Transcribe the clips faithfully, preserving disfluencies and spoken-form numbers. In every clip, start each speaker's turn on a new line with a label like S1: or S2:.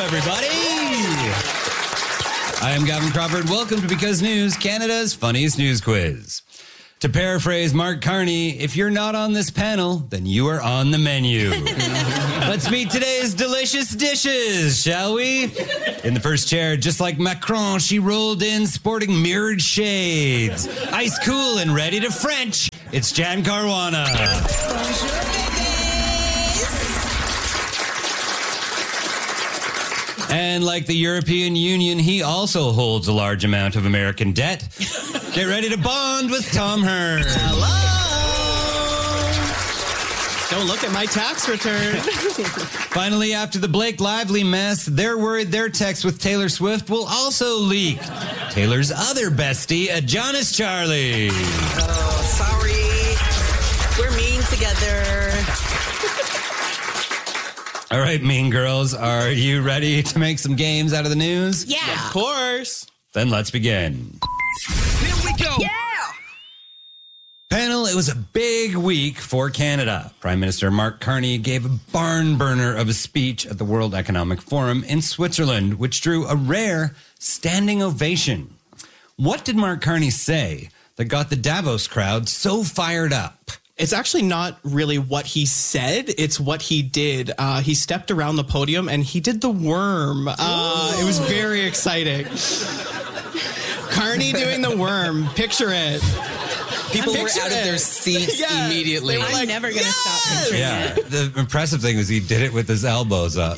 S1: everybody. I am Gavin Crawford. Welcome to Because News, Canada's funniest news quiz. To paraphrase Mark Carney, if you're not on this panel, then you are on the menu. Let's meet today's delicious dishes, shall we? In the first chair, just like Macron, she rolled in sporting mirrored shades. Ice cool and ready to French. It's Jan Caruana. And like the European Union, he also holds a large amount of American debt. Get ready to bond with Tom Hearn.
S2: Hello. Don't look at my tax return.
S1: Finally, after the Blake Lively mess, they're worried their text with Taylor Swift will also leak. Taylor's other bestie, Adonis Charlie.
S3: Oh, sorry. We're mean together.
S1: All right, mean girls, are you ready to make some games out of the news?
S3: Yeah.
S2: Of course.
S1: Then let's begin.
S3: Here we go. Yeah.
S1: Panel, it was a big week for Canada. Prime Minister Mark Carney gave a barn burner of a speech at the World Economic Forum in Switzerland, which drew a rare standing ovation. What did Mark Carney say that got the Davos crowd so fired up?
S2: It's actually not really what he said. It's what he did. Uh, he stepped around the podium and he did the worm. Uh, it was very exciting. Carney doing the worm. Picture it.
S4: People were
S2: Picture
S4: out
S2: it.
S4: of their seats
S2: Yeah.
S4: immediately.
S2: They were
S3: I'm
S2: like,
S3: never going to
S2: yes!
S3: stop picturing
S1: Yeah,
S3: it.
S1: the impressive thing was he did it with his elbows up.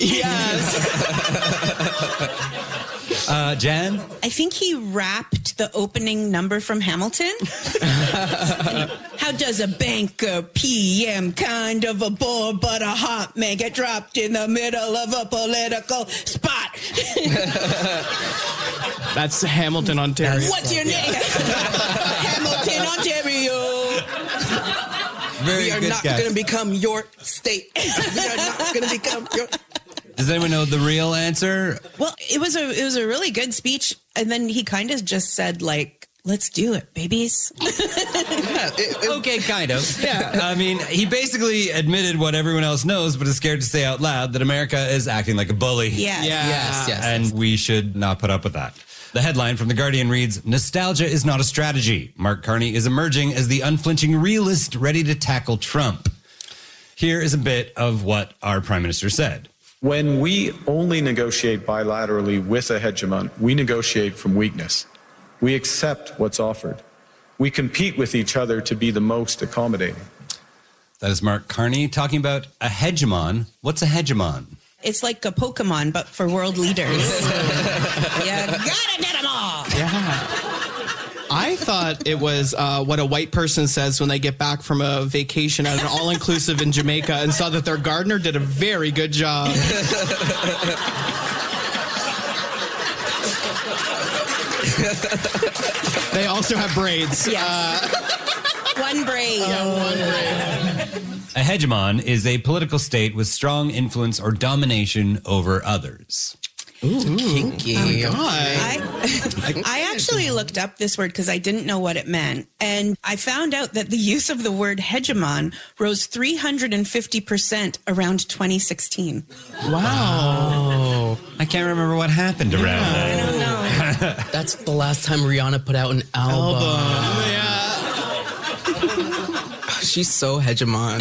S2: Yes.
S1: Uh, Jan?
S3: I think he rapped the opening number from Hamilton. How does a banker P M kind of a bore but a hot man get dropped in the middle of a political spot?
S2: That's Hamilton, Ontario.
S3: What's your name? Hamilton, Ontario.
S1: Very
S4: we are
S1: good
S4: not
S1: guess.
S4: going to become your state. We are not going to become your...
S1: Does anyone know the real answer?
S3: Well, it was a it was a really good speech, and then he kind of just said like, "Let's do it, babies."
S4: Yeah, it- it-
S1: Okay, kind of. Yeah. I mean, he basically admitted what everyone else knows, but is scared to say out loud that America is acting like a bully.
S3: Yeah.
S2: Yeah.
S4: Yes, yes.
S1: And we should not put up with that. The headline from The Guardian reads, "Nostalgia is not a strategy. Mark Carney is emerging as the unflinching realist ready to tackle Trump." Here is a bit of what our Prime Minister said.
S5: When we only negotiate bilaterally with a hegemon, we negotiate from weakness. We accept what's offered. We compete with each other to be the most accommodating.
S1: That is Mark Carney talking about a hegemon. What's a hegemon?
S3: It's like a Pokemon, but for world leaders. Yeah, gotta get them all.
S2: Yeah. I thought it was uh, what a white person says when they get back from a vacation at an all-inclusive in Jamaica and saw that their gardener did a very good job. They also have braids.
S3: Yes.
S2: Uh,
S3: One braid.
S2: one braid.
S1: A hegemon is a political state with strong influence or domination over others.
S4: Kinky.
S2: God.
S3: I, I actually looked up this word because I didn't know what it meant. And I found out that the use of the word hegemon rose three hundred fifty percent around twenty sixteen.
S2: Wow.
S1: I can't remember what happened around
S3: I
S1: that.
S3: don't know.
S4: That's the last time Rihanna put out an album.
S2: Album. Yeah.
S4: She's so hegemon.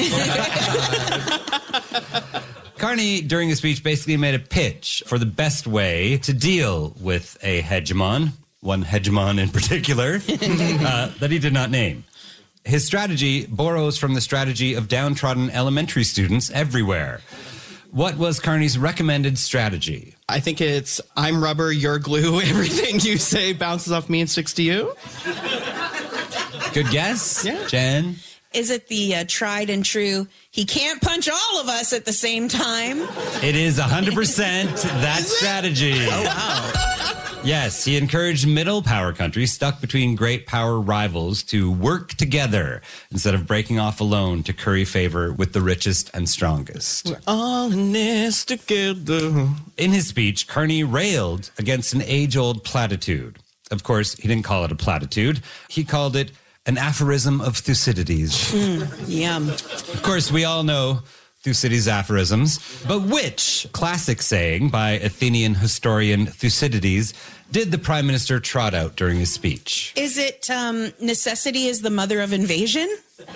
S1: Carney, during the speech, basically made a pitch for the best way to deal with a hegemon, one hegemon in particular, uh, that he did not name. His strategy borrows from the strategy of downtrodden elementary students everywhere. What was Carney's recommended strategy?
S2: I think it's I'm rubber, you're glue. Everything you say bounces off me and sticks to you.
S1: Good guess?
S2: Yeah.
S1: Jen?
S3: Is it the uh, tried and true, he can't punch all of us at the same time?
S1: It is one hundred percent that strategy. Oh, wow. Yes, he encouraged middle power countries stuck between great power rivals to work together instead of breaking off alone to curry favor with the richest and strongest.
S2: We're all in this together.
S1: In his speech, Carney railed against an age-old platitude. Of course, he didn't call it a platitude. He called it an aphorism of Thucydides.
S3: Yum.
S1: Of course, we all know Thucydides' aphorisms, but which classic saying by Athenian historian Thucydides did the prime minister trot out during his speech?
S3: Is it um, necessity is the mother of invasion?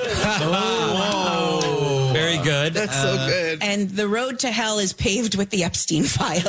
S1: Oh, very good.
S4: That's so
S1: Uh,
S4: good.
S3: And the road to hell is paved with the Epstein files.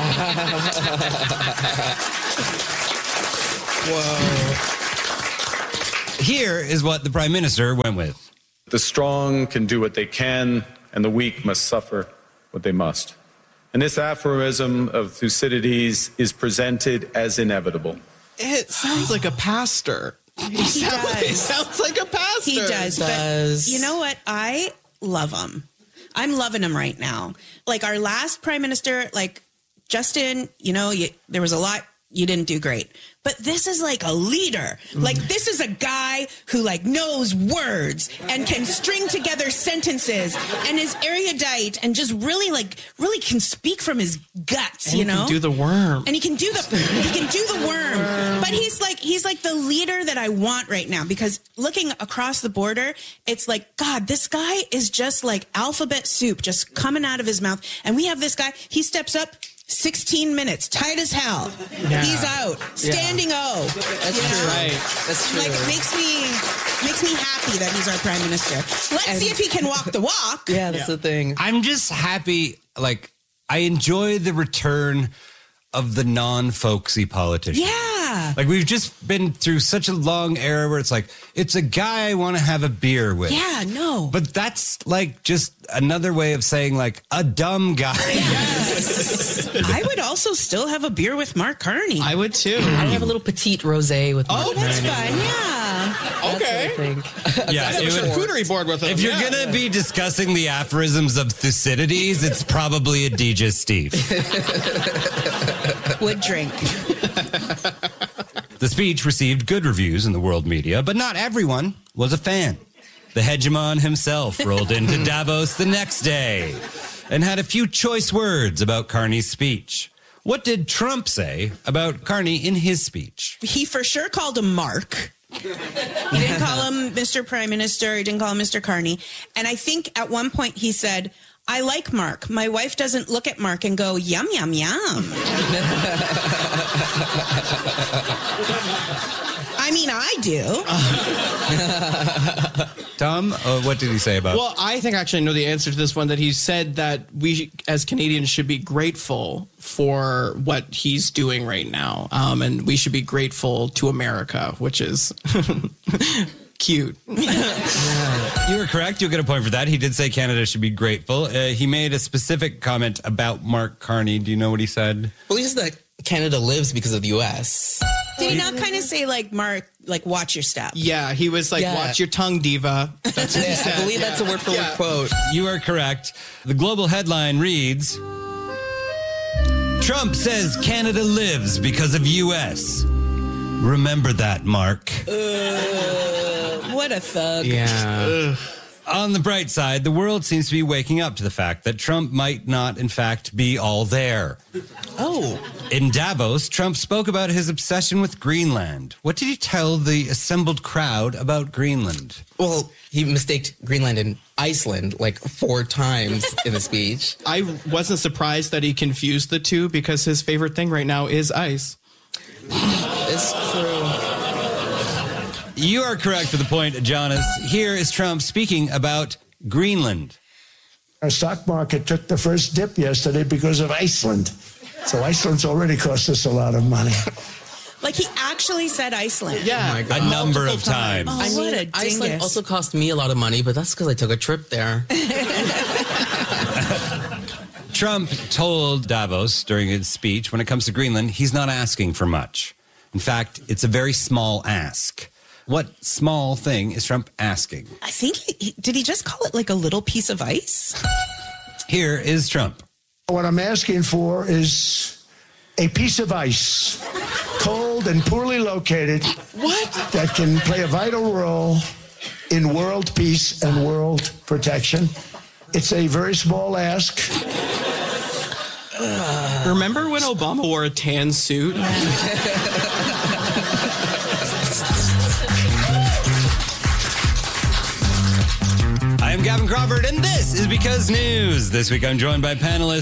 S4: Whoa.
S1: Here is what the prime minister went with.
S5: The strong can do what they can, and the weak must suffer what they must. And this aphorism of Thucydides is presented as inevitable.
S2: It sounds like a pastor. He,
S3: He
S2: sounds,
S3: does.
S2: he sounds like a pastor.
S3: He does.
S4: Does.
S3: But you know what? I love him. I'm loving him right now. Like our last prime minister, like Justin, you know, you, there was a lot you didn't do great. But this is like a leader. Like this is a guy who like knows words and can string together sentences and is erudite and just really like really can speak from his guts,
S2: And
S3: you
S2: he
S3: know?
S2: can do the worm.
S3: And he can do the he can do the worm. But he's like he's like the leader that I want right now, because looking across the border, it's like, God, this guy is just like alphabet soup just coming out of his mouth. And we have this guy, he steps up sixteen minutes, tight as hell.
S2: Yeah.
S3: He's out, standing O.
S4: That's
S3: you know?
S4: true.
S2: Right.
S4: That's true.
S3: Like it makes me makes me happy that he's our prime minister. Let's
S4: And-
S3: see if he can walk the walk.
S4: yeah, that's the thing.
S1: I'm just happy, like, I enjoy the return of the non-folksy politician.
S3: Yeah.
S1: Like, we've just been through such a long era where it's like, it's a guy I want to have a beer with.
S3: Yeah, no.
S1: But that's like just another way of saying like a dumb guy.
S3: I would also still have a beer with Mark Carney.
S2: I would too.
S4: I have a little petite rosé with
S3: oh,
S4: Mark
S3: that's
S4: Carney.
S3: fun. Yeah.
S4: That's what I
S2: Okay.
S4: think.
S1: Yeah,
S2: I have a
S1: it would-
S2: charcuterie board with him.
S1: if you're
S2: yeah.
S1: gonna be discussing the aphorisms of Thucydides, it's probably a digestif.
S3: Would drink.
S1: The speech received good reviews in the world media, but not everyone was a fan. The hegemon himself rolled into Davos the next day and had a few choice words about Carney's speech. What did Trump say about Carney in his speech?
S3: He for sure called him Mark. He didn't call him Mister Prime Minister. He didn't call him Mister Carney. And I think at one point he said, I like Mark. My wife doesn't look at Mark and go, yum, yum, yum. I mean, I do.
S1: Tom, uh, what did he say about
S2: Well, I think I actually know the answer to this one, that he said that we as Canadians should be grateful for what he's doing right now. Um, and we should be grateful to America, which is cute.
S1: You were correct. You'll get a point for that. He did say Canada should be grateful. Uh, he made a specific comment about Mark Carney. Do you know what he said?
S4: Well, he says that Canada lives because of the U S.
S3: Did he not kind of say, like, Mark, like, watch your step?
S2: Yeah, he was like,
S4: Yeah.
S2: watch your tongue, diva. That's what he
S4: Yeah,
S2: said.
S4: I believe that's a word for word
S2: Yeah.
S4: quote.
S1: You are correct. The global headline reads, Trump says Canada lives because of U S. Remember that, Mark.
S3: Uh, what a thug.
S2: Yeah.
S1: On the bright side, the world seems to be waking up to the fact that Trump might not, in fact, be all there.
S4: Oh.
S1: In Davos, Trump spoke about his obsession with Greenland. What did he tell the assembled crowd about Greenland?
S4: Well, he mistaked Greenland and Iceland like four times in the speech.
S2: I wasn't surprised that he confused the two, because his favorite thing right now is ice.
S4: It's true.
S1: You are correct for the point, Jonas. Here is Trump speaking about Greenland.
S6: Our stock market took the first dip yesterday because of Iceland. So Iceland's already cost us a lot of money.
S3: Like, he actually said Iceland.
S2: Yeah.
S4: Oh my
S1: A
S4: God.
S1: number of
S2: Multiple
S1: times.
S3: Oh,
S4: I
S3: what
S4: mean,
S3: a
S4: Iceland
S3: dingus.
S4: also cost me a lot of money, but that's because I took a trip there.
S1: Trump told Davos during his speech, when it comes to Greenland, he's not asking for much. In fact, it's a very small ask. What small thing is Trump asking?
S3: I think, he, he- did he just call it like a little piece of ice?
S1: Here is Trump.
S6: What I'm asking for is a piece of ice, cold and poorly located,
S2: What?
S6: that can play a vital role in world peace and world protection. It's a very small ask.
S2: Remember when Obama wore a tan suit?
S1: I am Gavin Gavin Crawford, and this is Because News. This week I'm joined by panelists